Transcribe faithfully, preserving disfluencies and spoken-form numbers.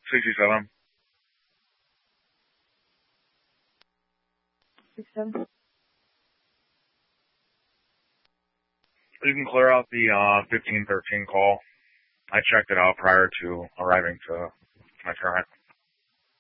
sixty-seven. sixty-seven. You can clear out the uh, fifteen thirteen call. I checked it out prior to arriving to my current.